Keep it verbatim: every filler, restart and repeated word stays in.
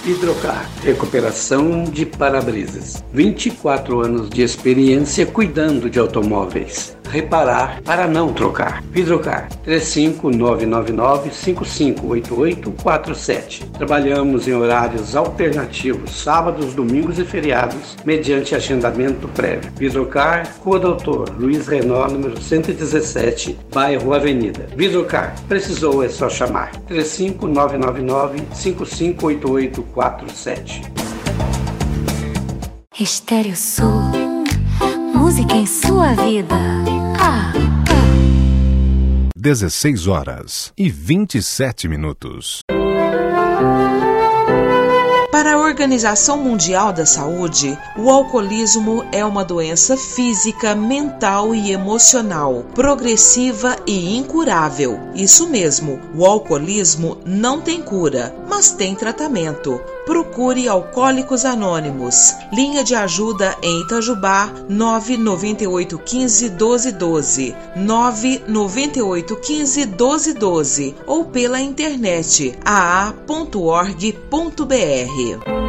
Hidrocar, recuperação de para-brisas. vinte e quatro anos de experiência cuidando de automóveis. Reparar para não trocar. Hidrocar, três cinco nove nove nove, cinco cinco oito oito quatro sete. Trabalhamos em horários alternativos, sábados, domingos e feriados, mediante agendamento prévio. Hidrocar, Rua Doutor Luiz Renault, número cento e dezessete, bairro Avenida. Hidrocar, precisou é só chamar. três cinco nove nove nove, cinco cinco oito oito quatro sete. Estéreo Sul, música em sua vida. Ah, ah. dezesseis horas e vinte e sete minutos. Para a Organização Mundial da Saúde, o alcoolismo é uma doença física, mental e emocional, progressiva e incurável. Isso mesmo, o alcoolismo não tem cura, mas tem tratamento. Procure Alcoólicos Anônimos. Linha de ajuda em Itajubá, nove nove oito um cinco, um dois um dois, nove nove oito um cinco, um dois um dois ou pela internet a a ponto org ponto b r.